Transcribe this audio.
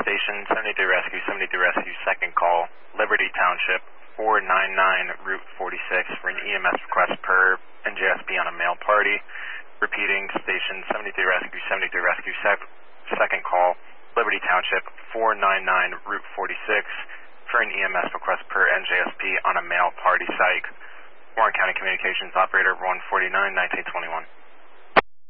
Station 73 Rescue, 73 Rescue, second call, Liberty Township, 499 Route 46 for an EMS request per NJSP on a male party. Repeating, Station 73 Rescue, 73 Rescue, second call, Liberty Township, 499 Route 46 for an EMS request per NJSP on a male party psych. Warren County Communications Operator 149, 1921.